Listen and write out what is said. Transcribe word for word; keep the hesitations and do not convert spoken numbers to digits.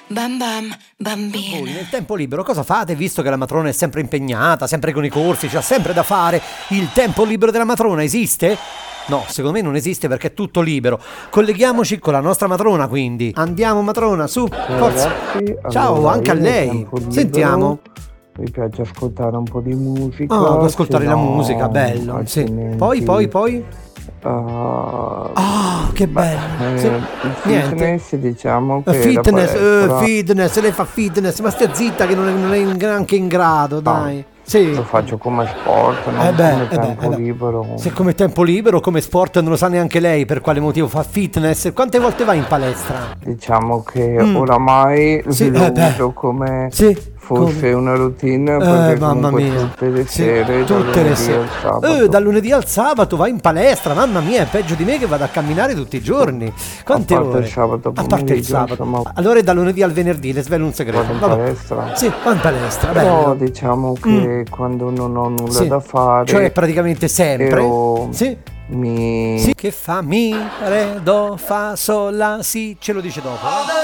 Bam bam, bambina. Voi nel tempo libero cosa fate, visto che la matrona è sempre impegnata, sempre con i corsi, c'ha sempre da fare? Il tempo libero della matrona esiste? No, secondo me non esiste perché è tutto libero. Colleghiamoci con la nostra matrona, quindi. Andiamo matrona, su, forza. Ragazzi, Ciao, allora, anche a io nel lei. tempo libero Sentiamo. Mi piace ascoltare un po' di musica. Ah, puoi ascoltare se la no, musica, bello. Sì. altrimenti, Poi, poi, poi. uh, Ah, che bello. eh, Sì. il Niente. fitness, diciamo che Fitness, la eh, palestra fitness, lei fa fitness, ma stia zitta che non è, non è in- anche in grado, dai. Sì. lo faccio come sport, non Eh beh, come eh beh, tempo eh beh. libero. Se come tempo libero, come sport, non lo sa neanche lei per quale motivo fa fitness. Quante volte va in palestra? Diciamo che Mm. oramai Sì, lo eh beh. uso come Sì. fosse come? una routine, Eh, perché mamma comunque mia. tutte le Sì, sere, dal tutte le lunedì sere. al sabato. Eh, dal lunedì al sabato vai in palestra, mamma mia, è peggio di me che vado a camminare tutti i giorni. Quante A parte ore? il sabato A parte il pomeriggio, sabato. insomma. Allora è da lunedì al venerdì, le svelo un segreto. Vado in Vabbè. palestra. Sì, va in palestra, Però bello. diciamo che quando non ho nulla Sì. da fare, Cioè praticamente sempre. io Sì. mi Sì. Che fa mi, re, do, fa, sol, la, si, ce lo dice dopo.